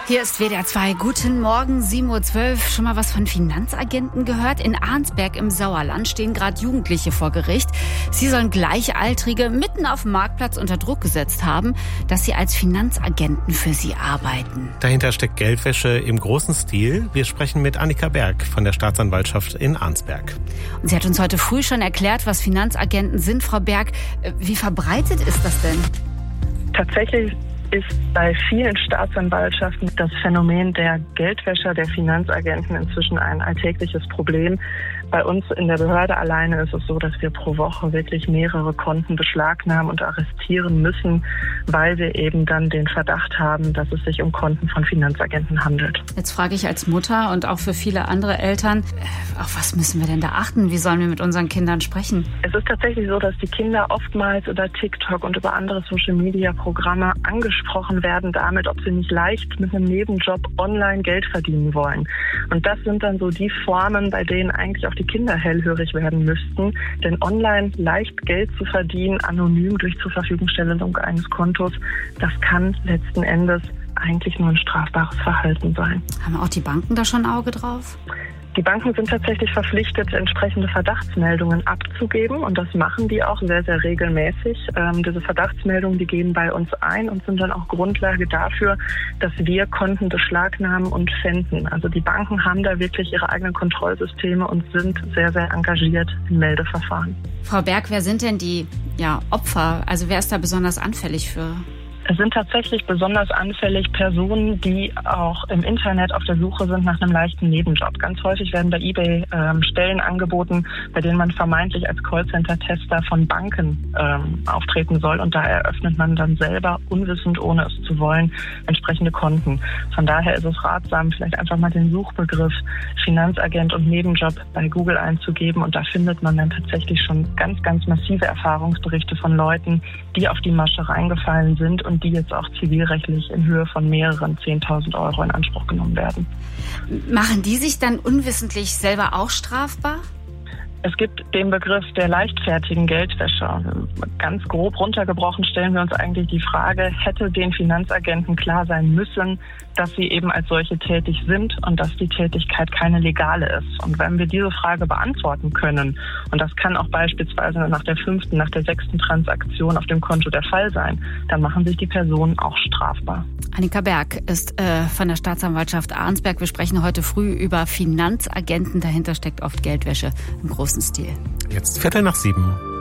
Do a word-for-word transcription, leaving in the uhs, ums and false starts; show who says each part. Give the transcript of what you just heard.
Speaker 1: Hier ist W D R zwei. Guten Morgen, sieben Uhr zwölf. Schon mal was von Finanzagenten gehört? In Arnsberg im Sauerland stehen gerade Jugendliche vor Gericht. Sie sollen Gleichaltrige mitten auf dem Marktplatz unter Druck gesetzt haben, dass sie als Finanzagenten für sie arbeiten.
Speaker 2: Dahinter steckt Geldwäsche im großen Stil. Wir sprechen mit Annika Berg von der Staatsanwaltschaft in Arnsberg.
Speaker 1: Und sie hat uns heute früh schon erklärt, was Finanzagenten sind. Frau Berg, wie verbreitet ist das denn?
Speaker 3: Tatsächlich ist bei vielen Staatsanwaltschaften das Phänomen der Geldwäscher, der Finanzagenten inzwischen ein alltägliches Problem. Bei uns in der Behörde alleine ist es so, dass wir pro Woche wirklich mehrere Konten beschlagnahmen und arrestieren müssen, weil wir eben dann den Verdacht haben, dass es sich um Konten von Finanzagenten handelt.
Speaker 1: Jetzt frage ich als Mutter und auch für viele andere Eltern, auf was müssen wir denn da achten? Wie sollen wir mit unseren Kindern sprechen?
Speaker 3: Es ist tatsächlich so, dass die Kinder oftmals über TikTok und über andere Social-Media-Programme angesprochen werden damit, ob sie nicht leicht mit einem Nebenjob online Geld verdienen wollen. Und das sind dann so die Formen, bei denen eigentlich auch die Kinder hellhörig werden müssten. Denn online leicht Geld zu verdienen, anonym durch zur Verfügungstellung eines Kontos, das kann letzten Endes eigentlich nur ein strafbares Verhalten sein.
Speaker 1: Haben auch die Banken da schon ein Auge drauf?
Speaker 3: Die Banken sind tatsächlich verpflichtet, entsprechende Verdachtsmeldungen abzugeben und das machen die auch sehr, sehr regelmäßig. Ähm, diese Verdachtsmeldungen, die gehen bei uns ein und sind dann auch Grundlage dafür, dass wir Konten beschlagnahmen und pfänden. Also die Banken haben da wirklich ihre eigenen Kontrollsysteme und sind sehr, sehr engagiert im Meldeverfahren.
Speaker 1: Frau Berg, wer sind denn die ja, Opfer? Also wer ist da besonders anfällig für?
Speaker 3: Es sind tatsächlich besonders anfällig Personen, die auch im Internet auf der Suche sind nach einem leichten Nebenjob. Ganz häufig werden bei eBay ähm, Stellen angeboten, bei denen man vermeintlich als Callcenter-Tester von Banken ähm, auftreten soll. Und da eröffnet man dann selber, unwissend, ohne es zu wollen, entsprechende Konten. Von daher ist es ratsam, vielleicht einfach mal den Suchbegriff Finanzagent und Nebenjob bei Google einzugeben. Und da findet man dann tatsächlich schon ganz, ganz massive Erfahrungsberichte von Leuten, die auf die Masche reingefallen sind und die jetzt auch zivilrechtlich in Höhe von mehreren zehntausend Euro in Anspruch genommen werden.
Speaker 1: Machen die sich dann unwissentlich selber auch strafbar?
Speaker 3: Es gibt den Begriff der leichtfertigen Geldwäsche. Ganz grob runtergebrochen stellen wir uns eigentlich die Frage, hätte den Finanzagenten klar sein müssen, dass sie eben als solche tätig sind und dass die Tätigkeit keine legale ist. Und wenn wir diese Frage beantworten können, und das kann auch beispielsweise nach der fünften, nach der sechsten Transaktion auf dem Konto der Fall sein, dann machen sich die Personen auch strafbar.
Speaker 1: Annika Berg ist äh, von der Staatsanwaltschaft Arnsberg. Wir sprechen heute früh über Finanzagenten. Dahinter steckt oft Geldwäsche im großen Stil.
Speaker 2: Jetzt Viertel nach sieben.